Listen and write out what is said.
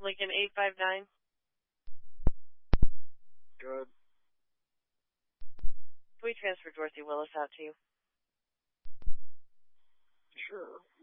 Lincoln 859. Good. Can we transfer Dorothy Willis out to you? Sure.